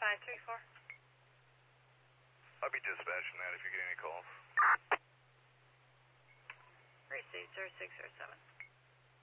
534. I'll be dispatching that if you get any calls. Received 0607.